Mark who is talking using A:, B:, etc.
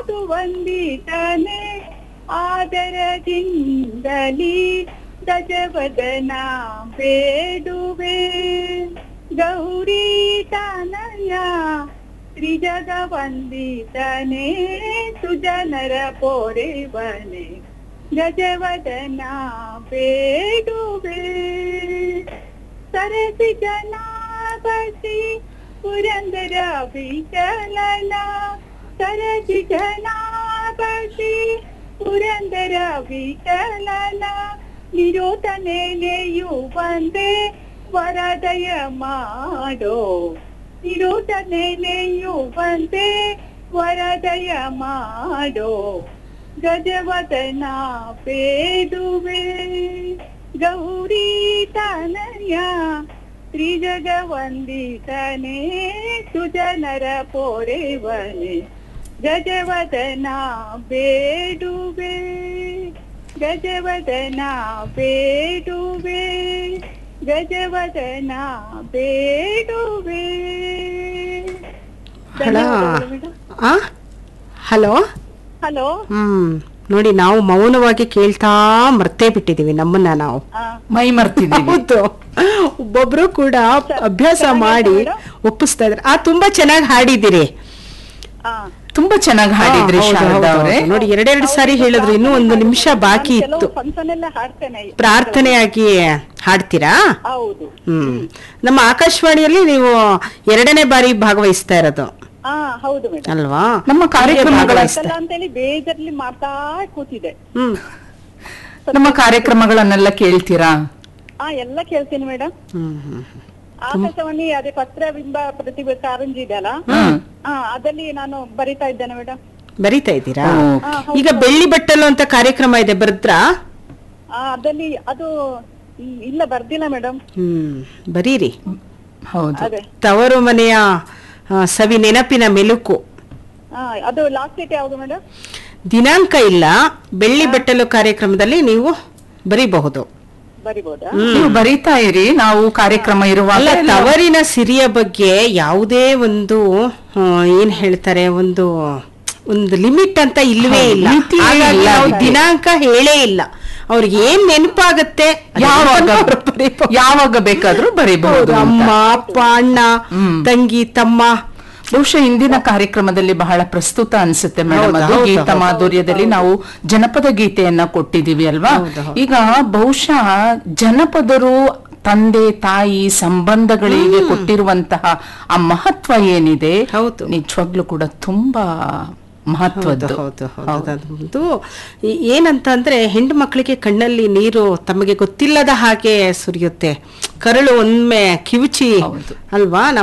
A: ಅದು ವಂದಿತನೆ ಆದರದಿಂದಲಿ ಗಜವದನ ಬೇಡುವೆ ಗೌರಿ ತನಯ ತ್ರಿಜಗ ವಂದಿತನೆ ಸುಜನರ ಪೋರೆವನೆ ಗಜವದನ ಬೇಡುವೆ ಸರಸಿ ಜನಾಪತಿ ಪುರಂದರ ವಿಠಲನ ಸರಸಿ ಜನಾಪತಿ ಪುರಂದರ ವಿಠಲನ ನಿರೋಧನೆಲೆಯುವಂತೆ ವರದಯ ಮಾಡೋ ನಿರೋಧನೆಲೆಯುವಂತೆ ವರದಯ ಮಾಡೋ ಗಜವದನ ಬೇಡುವೆ ಗೌರಿ ತನಯ ತ್ರಿಜಗ ವಂದಿತನೆ ಸುಜನರ ಪೋರೆವನೆ ಗಜವದನ ಬೇಡುವೆ ಗಜವದನ ಬೇಡುವೆ ಗಜವದನ ಬೇಡುವೆ.
B: Hello
A: hello.
B: ನೋಡಿ, ನಾವು ಮೌನವಾಗಿ ಕೇಳ್ತಾ ಮರ್ತೇ ಬಿಟ್ಟಿದೀವಿ ನಮ್ಮನ್ನ ನಾವು
C: ಮೈ ಮರ್ತಿದ್ದೀವಿ.
B: ಹೌದು, ಒಬ್ಬೊಬ್ರು ಕೂಡ ಅಭ್ಯಾಸ ಮಾಡಿ ಒಪ್ಪಿಸ್ತಾ ಇದ್ರೆ. ತುಂಬಾ ಚೆನ್ನಾಗಿ ಹಾಡಿದಿರಿ,
C: ತುಂಬಾ ಚೆನ್ನಾಗಿ ಹಾಡಿದ್ರಿ ಶಾರದಾ ಅವರೇ.
B: ನೋಡಿ, ಎರಡೆರಡು ಸಾರಿ ಹೇಳಿದ್ರು, ಇನ್ನೂ ಒಂದು ನಿಮಿಷ ಬಾಕಿ ಇತ್ತು. ಪ್ರಾರ್ಥನೆಯಾಗಿ ಹಾಡ್ತೀರಾ?
A: ಹೌದು.
B: ನಮ್ಮ ಆಕಾಶವಾಣಿಯಲ್ಲಿ ನೀವು 2ನೇ ಬಾರಿ ಭಾಗವಹಿಸ್ತಾ ಇರೋದು
A: ಹೌದು ಮೇಡಮ್
B: ಅಲ್ವಾ?
C: ನಮ್ಮ ಕಾರ್ಯಕ್ರಮಗಳ
A: ಅಂತೇಳಿ ಬೇಜಾರಲ್ಲಿ ಮಾಡ್ತಾ ಕೂತಿದೆ.
C: ನಮ್ಮ ಕಾರ್ಯಕ್ರಮಗಳನ್ನೆಲ್ಲ ಕೇಳ್ತೀರಾ?
A: ಎಲ್ಲ ಕೇಳ್ತೀನಿ ಮೇಡಮ್. ಆಕಾಶವಾಣಿ ಅದೇ ಪತ್ರಬಿಂಬ ಪ್ರತಿಭೆ ಕಾರಂಜಿ ಇದೆಯಲ್ಲ, ಅದಲ್ಲಿ ನಾನು ಬರಿತಾ ಇದ್ದೇನೆ ಮೇಡಮ್.
B: ಬರಿತಾ ಇದ್ದೀರಾ? ಈಗ ಬೆಳ್ಳಿ ಬಟ್ಟಲು ಅಂತ ಕಾರ್ಯಕ್ರಮ ಇದೆ, ಬರದ್ರಾ?
A: ಅದಲ್ಲಿ ಅದು ಇಲ್ಲ, ಬರ್ದಿಲ್ಲ ಮೇಡಮ್.
B: ಬರೀರಿ.
C: ಹೌದು,
B: ತವರು ಮನೆಯ ಸವಿ ನೆನಪಿನ ಮೆಲುಕು.
A: ಅದು ಲಾಸ್ಟ್ ಡೇಟ್ ಯಾವುದು ಮೇಡಮ್?
B: ದಿನಾಂಕ ಇಲ್ಲ, ಬೆಳ್ಳಿ ಬಟ್ಟಲು ಕಾರ್ಯಕ್ರಮದಲ್ಲಿ ನೀವು ಬರೀಬಹುದು.
C: ನೀವು ಬರೀತಾ ಇರಿ, ನಾವು ಕಾರ್ಯಕ್ರಮ ಇರುವಾಗ.
B: ತವರಿನ ಸಿರಿಯ ಬಗ್ಗೆ ಯಾವುದೇ ಒಂದು ಏನ್ ಹೇಳ್ತಾರೆ, ಒಂದು ಲಿಮಿಟ್ ಅಂತ ಇಲ್ವೇ ಇಲ್ಲ. ನಾವು ದಿನಾಂಕ ಹೇಳೇ ಇಲ್ಲ. ಅವ್ರಿಗೆ ಏನ್ ನೆನಪಾಗತ್ತೆ
C: ಯಾವಾಗ ಬೇಕಾದ್ರೂ ಬರೀಬಹುದು.
B: ಅಮ್ಮ, ಅಪ್ಪ, ಅಣ್ಣ, ತಂಗಿ, ತಮ್ಮ.
C: ಬಹುಶಃ ಇಂದಿನ ಕಾರ್ಯಕ್ರಮದಲ್ಲಿ ಬಹಳ ಪ್ರಸ್ತುತ ಅನ್ಸುತ್ತೆ ಮೇಡಮ್. ಅದು ಗೀತ ಮಾಧುರ್ಯದಲ್ಲಿ ನಾವು ಜನಪದ ಗೀತೆಯನ್ನ ಕೊಟ್ಟಿದೀವಿ ಅಲ್ವಾ? ಈಗ ಬಹುಶಃ ಜನಪದರು ತಂದೆ ತಾಯಿ ಸಂಬಂಧಗಳಿಗೆ ಕೊಟ್ಟಿರುವಂತಹ ಆ ಮಹತ್ವ ಏನಿದೆ, ನಿಜವಾಗ್ಲೂ ಕೂಡ ತುಂಬಾ ಮಹತ್ವದ್ದು.
B: ಹೌದು. ಏನಂತ ಅಂದ್ರೆ, ಹೆಣ್ಣು ಮಕ್ಕಳಿಗೆ ಕಣ್ಣಲ್ಲಿ ನೀರು ತಮಗೆ ಗೊತ್ತಿಲ್ಲದ ಹಾಗೆ ಸುರಿಯುತ್ತೆ, ಕರಳು ಒಮ್ಮೆ ಕಿವುಚಿ ಅಲ್ವಾ?